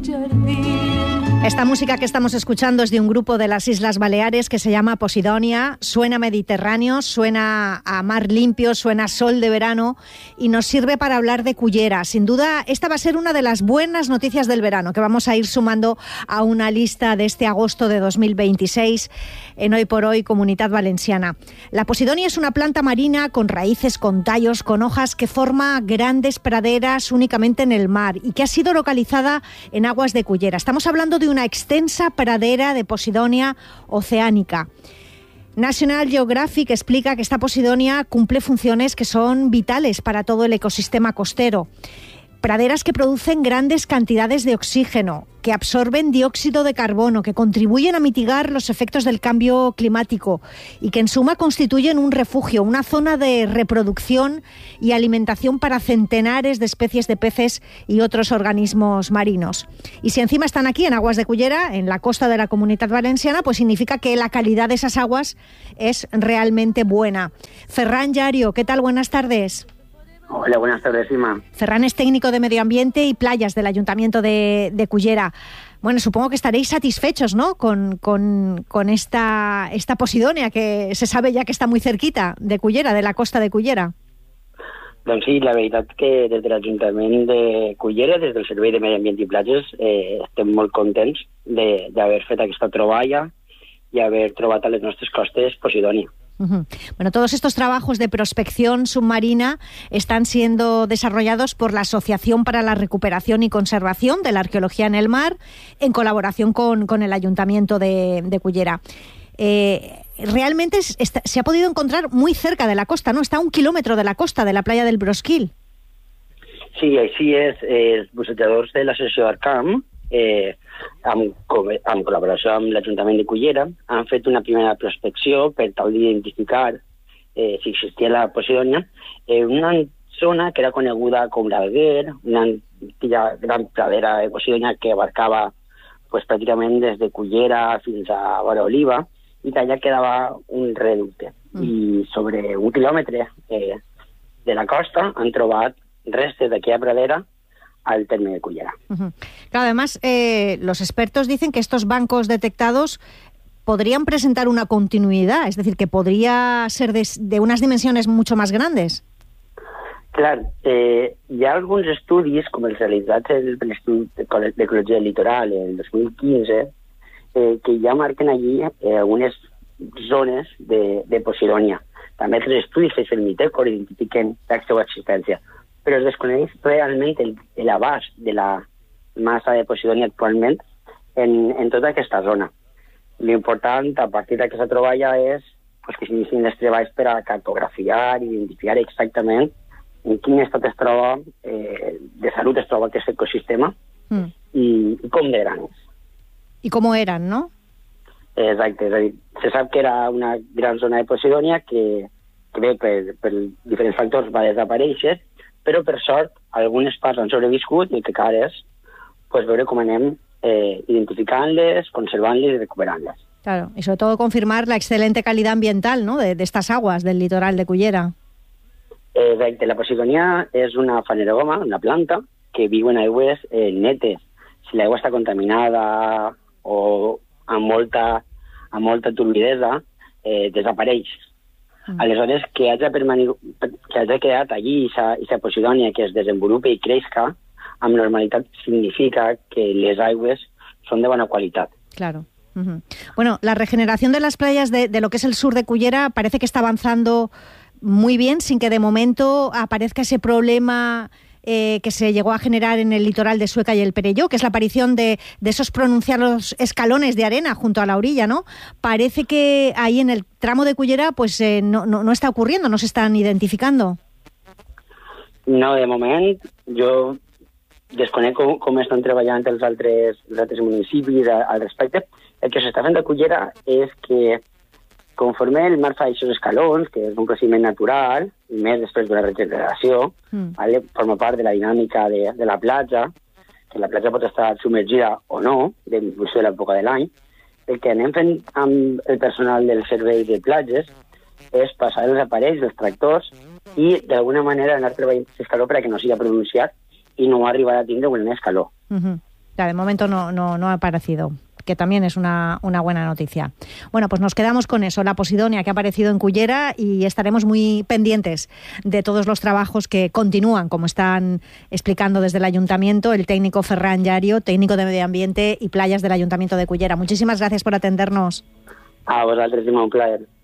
Esta música que estamos escuchando es de un grupo de las Islas Baleares que se llama Posidonia. Suena mediterráneo, suena a mar limpio, suena a sol de verano y nos sirve para hablar de Cullera. Sin duda, esta va a ser una de las buenas noticias del verano que vamos a ir sumando a una lista de este agosto de 2026 en Hoy por Hoy Comunidad Valenciana. La Posidonia es una planta marina con raíces, con tallos, con hojas que forma grandes praderas únicamente en el mar y que ha sido localizada en aguas de Cullera. Estamos hablando de una extensa pradera de Posidonia oceánica. National Geographic explica que esta Posidonia cumple funciones que son vitales para todo el ecosistema costero. Praderas que producen grandes cantidades de oxígeno, que absorben dióxido de carbono, que contribuyen a mitigar los efectos del cambio climático y que en suma constituyen un refugio, una zona de reproducción y alimentación para centenares de especies de peces y otros organismos marinos. Y si encima están aquí en aguas de Cullera, en la costa de la Comunidad Valenciana, pues significa que la calidad de esas aguas es realmente buena. Ferran Llario, ¿qué tal? Buenas tardes. Hola, buenas tardes, Ima. Ferran es técnico de Medio Ambiente y Playas del Ayuntamiento de Cullera. Bueno, supongo que estaréis satisfechos, ¿no?, con esta Posidonia, que se sabe ya que está muy cerquita de Cullera, de la costa de Cullera. Doncs sí, la veritat que des de l'Ajuntament de Cullera, des del Servei de Medi Ambient i Platges, estem molt contents d'haver fet aquesta troballa i haver trobat a les nostres costes Posidonia. Bueno, todos estos trabajos de prospección submarina están siendo desarrollados por la Asociación para la Recuperación y Conservación de la Arqueología en el Mar, en colaboración con el Ayuntamiento de Cullera. Realmente se ha podido encontrar muy cerca de la costa, ¿no? Está a 1 kilómetro de la costa, de la playa del Brosquil. Sí, així és. Els bussejadors de l'associació Arcam, amb col·laboració amb l'Ajuntament de Cullera, han fet una primera prospecció per tal d'identificar si existia la Posidonia en una zona que era coneguda com l'Alguer, una antiga gran pradera de Posidonia que abarcava pues, pràcticament des de Cullera fins a Vora Oliva, i d'allà quedava un reducte. I sobre 1 quilòmetre de la costa han trobat restes d'aquella pradera al terme de Cullera. Claro, además, los expertos dicen que estos bancos detectados podrían presentar una continuidad, es decir, que podría ser de unas dimensiones mucho más grandes. Clar, hi ha alguns estudis, com els realitzats per l'Institut d'Ecologia del Litoral el 2015, que ja marquen allí algunes zones de Posidonia. També altres estudis fets pel Mitecor identifiquen la seva existència. Però es desconeix realment l'abast de la massa de Posidonia actualment en tota aquesta zona. L'important a partir d'aquesta troballa és que s'inicien els treballs per a cartografiar i identificar exactament en quin estat es troba, de salut es troba aquest ecosistema i com de gran és. I com eren, no? Exacte, és a dir, se sap que era una gran zona de Posidonia que bé, per diferents factors va desaparèixer, però per sort algunes parts han sobreviscut i el que cal és veure com anem identificant-les, conservant-les i recuperant-les. Claro, y sobre todo confirmar la excelente calidad ambiental, ¿no?, de estas aguas del litoral de Cullera. Exacte, la Posidonia és una fanerògama, una planta que viu en aigües netes. Si l'aigua està contaminada o amb molta turbidesa, desapareix. Aleshores, que hagi quedat allí aquesta Posidonia que es desenvolupa i creixca amb normalitat significa que les aigües són de bona qualitat. Claro. Bueno, la regeneración de las playas de lo que es el sur de Cullera parece que está avanzando muy bien, sin que de momento aparezca ese problema que se llegó a generar en el litoral de Sueca y el Perelló, que es la aparición de esos pronunciados escalones de arena junto a la orilla, ¿no? Parece que ahí en el tramo de Cullera pues no está ocurriendo, no se están identificando. No, de moment, jo desconec com estan treballant els altres municipis al respecte. El que s'està fent a Cullera és que conforme el mar fa aquests escalons, que és un procediment natural, i més després d'una regeneració, forma part de la dinàmica de la platja, que la platja pot estar submergida o no, en funció de l'època de l'any. El que anem fent amb el personal del servei de platges és passar els aparells, els tractors, i d'alguna manera anar treballant aquest escaló perquè no sigui pronunciat i no arribar a tindre un escaló. Ya, de momento no ha aparecido, que también es una buena noticia. Bueno, pues nos quedamos con eso, la Posidonia que ha aparecido en Cullera, y estaremos muy pendientes de todos los trabajos que continúan, como están explicando desde el Ayuntamiento el técnico Ferran Llario, técnico de Medio Ambiente y Playas del Ayuntamiento de Cullera. Muchísimas gracias por atendernos. A vosaltres, un plaer.